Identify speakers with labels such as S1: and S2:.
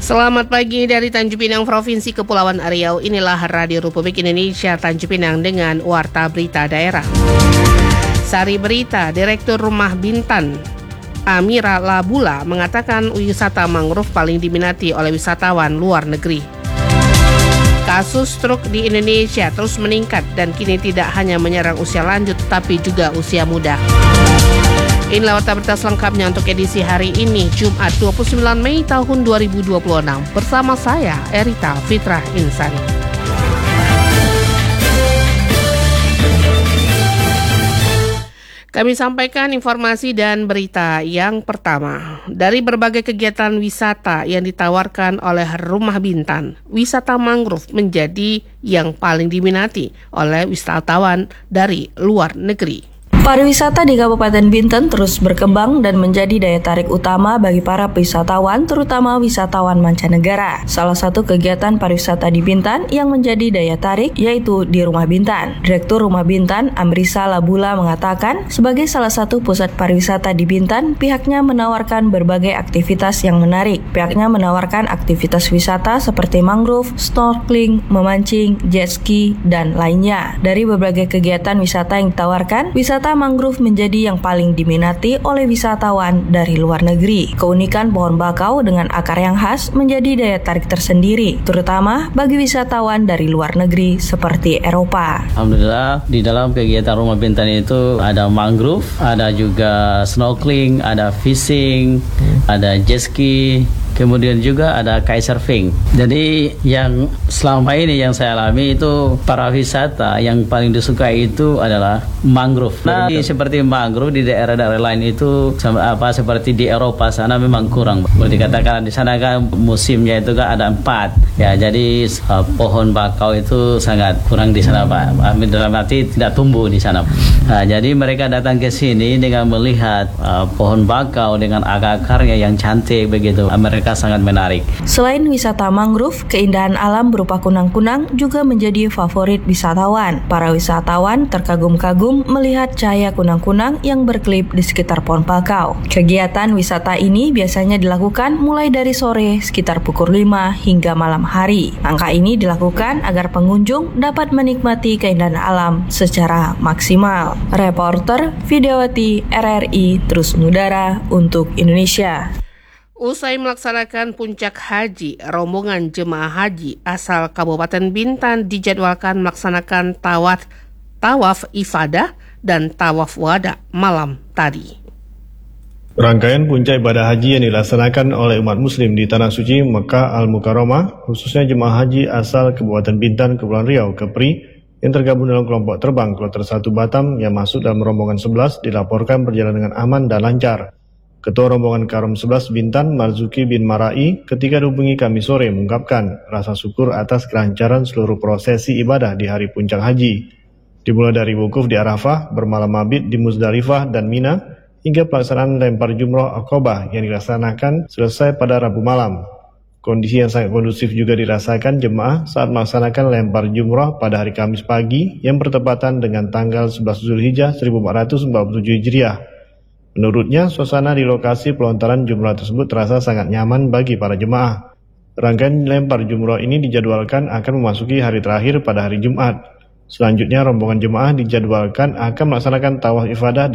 S1: Selamat pagi dari Tanjung Pinang, Provinsi Kepulauan Riau. Inilah Radio Republik Indonesia Tanjung Pinang dengan Warta Berita Daerah. Sari Berita, Direktur Rumah Bintan Amira Labula mengatakan wisata mangrove paling diminati oleh wisatawan luar negeri. Kasus stroke di Indonesia terus meningkat dan kini tidak hanya menyerang usia lanjut tapi juga usia muda. Inilah Warta Berita selengkapnya untuk edisi hari ini, Jumat 29 Mei tahun 2026. Bersama saya, Erita Fitrah Insani. Kami sampaikan informasi dan berita yang pertama. Dari berbagai kegiatan wisata yang ditawarkan oleh Rumah Bintan, wisata mangrove menjadi yang paling diminati oleh wisatawan dari luar negeri.
S2: Pariwisata di Kabupaten Bintan terus berkembang dan menjadi daya tarik utama bagi para wisatawan, terutama wisatawan mancanegara. Salah satu kegiatan pariwisata di Bintan yang menjadi daya tarik yaitu di Rumah Bintan. Direktur Rumah Bintan Amrisa Labula mengatakan, sebagai salah satu pusat pariwisata di Bintan, pihaknya menawarkan berbagai aktivitas yang menarik. Pihaknya menawarkan aktivitas wisata seperti mangrove, snorkeling, memancing, jet ski, dan lainnya. Dari berbagai kegiatan wisata yang ditawarkan, wisata mangrove menjadi yang paling diminati oleh wisatawan dari luar negeri. Keunikan pohon bakau dengan akar yang khas menjadi daya tarik tersendiri, terutama bagi wisatawan dari luar negeri seperti Eropa.
S3: Alhamdulillah, di dalam kegiatan Rumah Bintan itu ada mangrove, ada juga snorkeling, ada fishing, ada jet ski, kemudian juga ada kitesurfing. Jadi yang selama ini yang saya alami itu para wisata yang paling disukai itu adalah mangrove. Nah, seperti mangrove di daerah-daerah lain itu seperti di Eropa sana memang kurang. Boleh dikatakan di sana kan musimnya itu kan ada 4. Ya, jadi pohon bakau itu sangat kurang di sana, Pak. Dalam arti tidak tumbuh di sana. Nah, jadi mereka datang ke sini dengan melihat pohon bakau dengan akar-akarnya yang cantik begitu. Mereka sangat menarik.
S2: Selain wisata mangrove, keindahan alam berupa kunang-kunang juga menjadi favorit wisatawan. Para wisatawan terkagum-kagum melihat cahaya kunang-kunang yang berkelip di sekitar pohon bakau. Kegiatan wisata ini biasanya dilakukan mulai dari sore sekitar pukul 5 hingga malam hari. Langkah ini dilakukan agar pengunjung dapat menikmati keindahan alam secara maksimal. Reporter Videowati RRI terus mengudara untuk Indonesia.
S1: Usai melaksanakan puncak haji, rombongan jemaah haji asal Kabupaten Bintan dijadwalkan melaksanakan tawaf ifadah dan tawaf wada malam tadi.
S4: Rangkaian puncak ibadah haji yang dilaksanakan oleh umat muslim di Tanah Suci Mekah Al-Mukarramah, khususnya jemaah haji asal Kabupaten Bintan, Kepulauan Riau, Kepri, yang tergabung dalam kelompok terbang Kloter 1 Batam yang masuk dalam rombongan 11 dilaporkan berjalan dengan aman dan lancar. Ketua rombongan Karom 11 Bintan, Marzuki bin Marai, ketika dihubungi kami sore mengungkapkan rasa syukur atas kelancaran seluruh prosesi ibadah di hari puncak haji. Dimulai dari wukuf di Arafah, bermalam mabit di Muzdalifah dan Mina, hingga pelaksanaan lempar jumroh Aqabah yang dilaksanakan selesai pada Rabu malam. Kondisi yang sangat kondusif juga dirasakan jemaah saat melaksanakan lempar jumroh pada hari Kamis pagi yang bertepatan dengan tanggal 11 Zulhijjah 1447 Hijriah. Menurutnya, suasana di lokasi pelontaran jumroh tersebut terasa sangat nyaman bagi para jemaah. Rangkaian lempar jumroh ini dijadwalkan akan memasuki hari terakhir pada hari Jumat. Selanjutnya, rombongan jemaah dijadwalkan akan melaksanakan tawaf ifadah